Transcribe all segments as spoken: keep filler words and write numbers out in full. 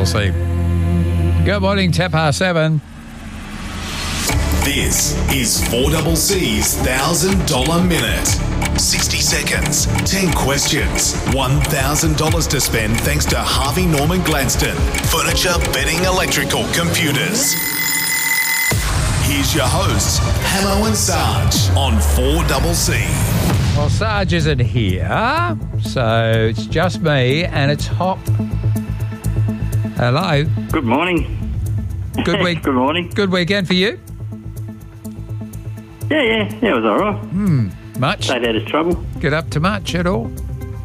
We'll see. Good morning, ten past seven. This is four C C's one thousand dollars Minute. sixty seconds, ten questions, one thousand dollars to spend thanks to Harvey Norman Gladstone. Furniture, bedding, electrical, computers. Here's your hosts, Hamo and Sarge on four C C. Well, Sarge isn't here, so it's just me and it's Hop. Hello. Good morning. Good week. Good morning. Good weekend for you? Yeah, yeah, yeah, it was all right. Hmm. Much? Stayed out of trouble. Get up to much at all?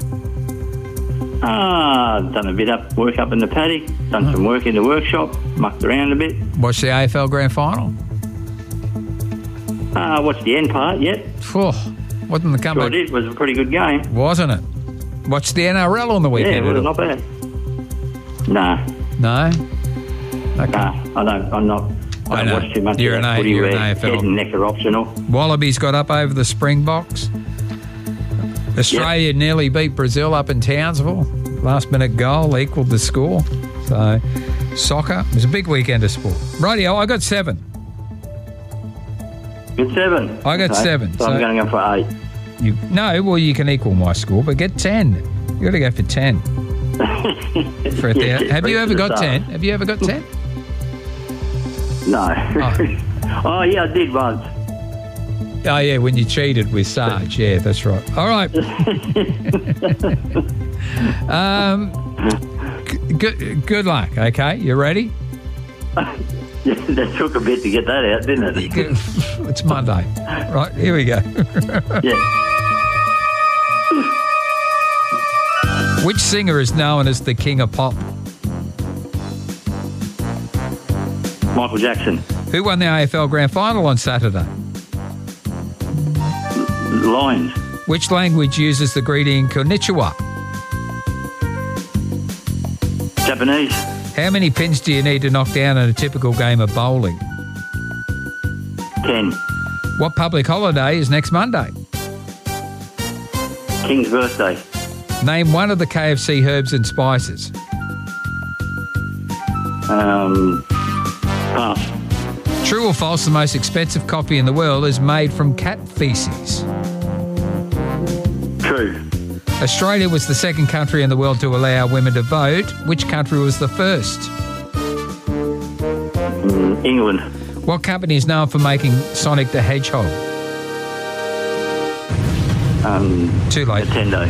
Ah, done a bit up work up in the paddock, done oh. some work in the workshop, mucked around a bit. Watched the A F L Grand Final? Ah, uh, watched the end part yet. Phew. Wasn't the comeback? Sure did. It was a pretty good game. Wasn't it? Watched the N R L on the weekend? Yeah, it was not bad. Nah. No? Okay. Nah, I don't, I'm not... I don't watch too much You're of an that A, footy you're where an A F L. head and neck are optional. Wallabies got up over the Springboks. Australia yep. nearly beat Brazil up in Townsville. Last minute goal equalled the score. So, soccer. It was a big weekend of sport. Rightio, I got seven. Good seven. I got okay. seven. So, so I'm going to go for eight. You, no, well, you can equal my score, but get ten. You got to go for ten. for a yeah, Have you ever got ten? Have you ever got ten? No. Oh. oh, yeah, I did once. Oh, yeah, when you cheated with Sarge. Yeah, that's right. All right. um, g- good, good luck, okay? You ready? Yeah, that took a bit to get that out, didn't it? It's Monday. Right, here we go. yeah. Which singer is known as the King of Pop? Michael Jackson. Who won the A F L Grand Final on Saturday? Lions. Which language uses the greeting konnichiwa? Japanese. How many pins do you need to knock down in a typical game of bowling? Ten. What public holiday is next Monday? King's birthday. Name one of the K F C herbs and spices. Um, pass. True or false, the most expensive coffee in the world is made from cat feces? True. Australia was the second country in the world to allow women to vote. Which country was the first? Mm, England. What company is known for making Sonic the Hedgehog? Um, Too late. Nintendo.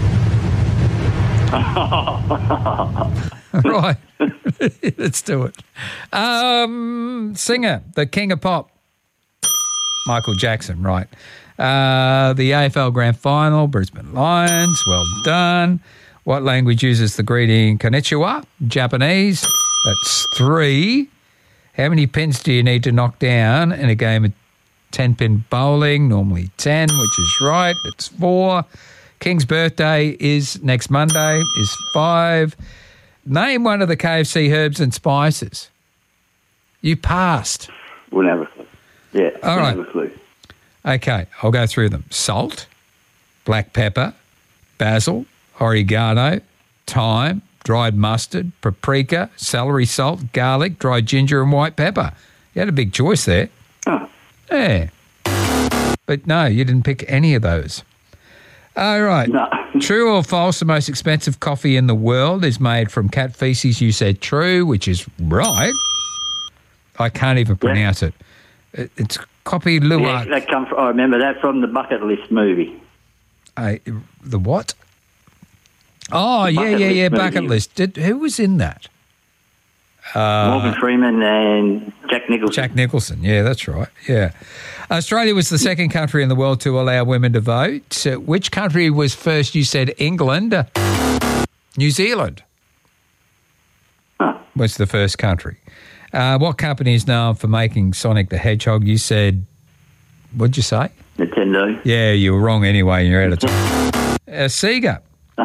Right. Let's do it. Um, singer, the King of Pop. Michael Jackson, right. Uh, the A F L Grand Final, Brisbane Lions, well done. What language uses the greeting konnichiwa? Japanese. That's three. How many pins do you need to knock down in a game of ten-pin bowling? Normally ten, which is right. It's four. King's birthday is next Monday, is five. Name one of the K F C herbs and spices. You passed. Wouldn't have a clue. Yeah, all wouldn't right. have a clue. Okay, I'll go through them. Salt, black pepper, basil, oregano, thyme, dried mustard, paprika, celery salt, garlic, dried ginger and white pepper. You had a big choice there. Oh. Yeah. But no, you didn't pick any of those. All right. No. True or false, the most expensive coffee in the world is made from cat feces? You said true, which is right. I can't even pronounce yeah. it. it. It's Kopi Luwak. Yeah, that come from, I remember that from the Bucket List movie. Uh, the what? Oh, the yeah, yeah, yeah, Bucket List. Did, who was in that? Uh, Morgan Freeman and Jack Nicholson. Jack Nicholson, yeah, that's right, yeah. Australia was the second country in the world to allow women to vote. So which country was first? You said England. New Zealand huh. was the first country. Uh, what company is known for making Sonic the Hedgehog? You said, what'd you say? Nintendo. Yeah, you were wrong anyway. You're out of time. uh, Sega.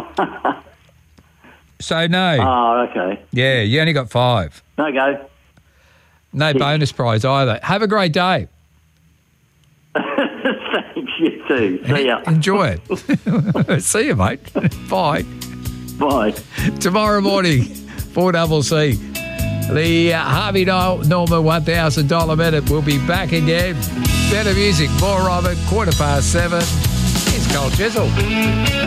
So no. Oh, okay. Yeah, you only got five. No go. No yeah. bonus prize either. Have a great day. Thanks, you too. See ya. Enjoy it. See you, mate. Bye. Bye. Tomorrow morning, four double C. The uh, Harvey Norman one thousand dollars minute will be back again. Better music, more of it, quarter past seven. It's Cold Chisel.